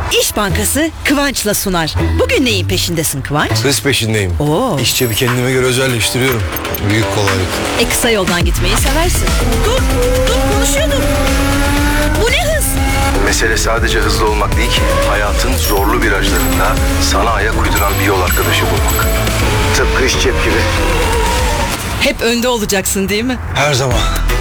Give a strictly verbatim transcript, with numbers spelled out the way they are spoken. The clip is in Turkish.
İş Bankası Kıvanç'la sunar. Bugün neyin peşindesin Kıvanç? Hız peşindeyim. Oo. İş cebi kendime göre özelleştiriyorum. Büyük kolaylık. E kısa yoldan gitmeyi seversin. Dur, dur konuşuyordum. Bu ne hız? Mesele sadece hızlı olmak değil ki. Hayatın zorlu virajlarında sana ayak uyduran bir yol arkadaşı bulmak. Tıpkı iş cep gibi. Hep önde olacaksın değil mi? Her zaman.